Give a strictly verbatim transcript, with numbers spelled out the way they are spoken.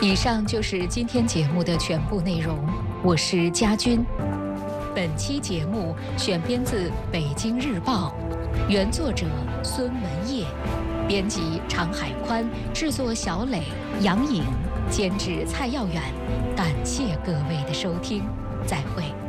以上就是今天节目的全部内容，我是佳君。本期节目选编自《北京日报》，原作者孙文烨，编辑常海宽，制作小磊、杨颖，监制蔡耀远。感谢各位的收听，再会。